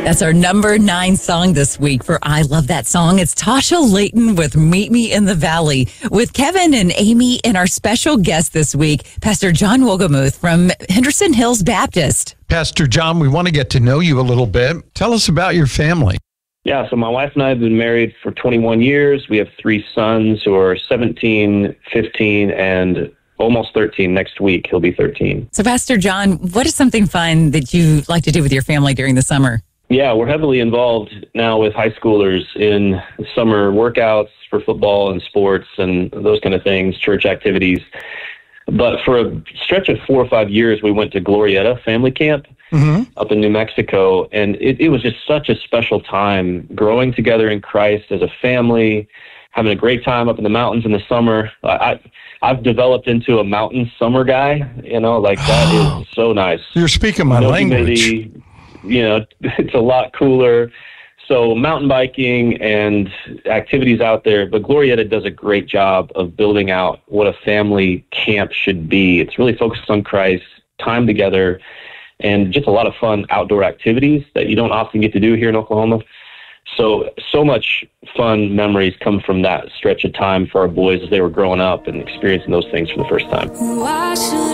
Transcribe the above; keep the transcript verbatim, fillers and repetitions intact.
That's our number nine song this week for I Love That Song. It's Tasha Layton with Meet Me in the Valley with Kevin and Amy and our special guest this week, Pastor John Wogemuth from Henderson Hills Baptist. Pastor John, we want to get to know you a little bit. Tell us about your family. Yeah, so my wife and I have been married for twenty-one years. We have three sons who are seventeen, fifteen, and almost thirteen. Next week, he'll be thirteen. So, Pastor John, what is something fun that you like to do with your family during the summer? Yeah, we're heavily involved now with high schoolers in summer workouts for football and sports and those kind of things, church activities. But for a stretch of four or five years, we went to Glorieta Family Camp mm-hmm. up in New Mexico. And it, it was just such a special time growing together in Christ as a family, having a great time up in the mountains in the summer. I, I've developed into a mountain summer guy, you know, like that oh, is so nice. You're speaking my no language. Humidity, you know, it's a lot cooler. So mountain biking and activities out there, but Glorieta does a great job of building out what a family camp should be. It's really focused on Christ, time together, and just a lot of fun outdoor activities that you don't often get to do here in Oklahoma. So, so much fun memories come from that stretch of time for our boys as they were growing up and experiencing those things for the first time.